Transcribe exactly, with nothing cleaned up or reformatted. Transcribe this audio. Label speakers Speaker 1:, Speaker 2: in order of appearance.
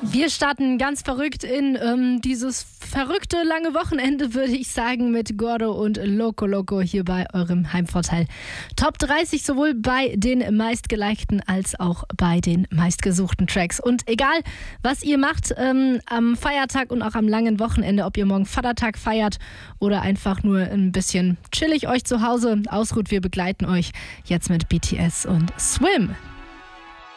Speaker 1: Wir starten ganz verrückt in ähm, dieses verrückte lange Wochenende, würde ich sagen, mit Gordo und Loco Loco hier bei eurem Heimvorteil. Top dreißig sowohl bei den meistgelikten als auch bei den meistgesuchten Tracks. Und egal, was ihr macht ähm, am Feiertag und auch am langen Wochenende, ob ihr morgen Vatertag feiert oder einfach nur ein bisschen chillig euch zu Hause ausruht, wir begleiten euch jetzt mit B T S und Swim.